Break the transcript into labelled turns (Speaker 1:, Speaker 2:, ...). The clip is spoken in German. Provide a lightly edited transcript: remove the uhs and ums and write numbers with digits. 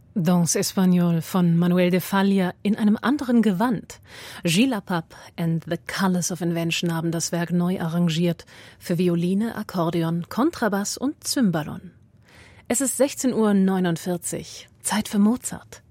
Speaker 1: Danse Espagnole von Manuel de Falla in einem anderen Gewand. Gilles Apap and the Colors of Invention haben das Werk neu arrangiert für Violine, Akkordeon, Kontrabass und Cymbalon. Es ist 16:49 Uhr, Zeit für Mozart.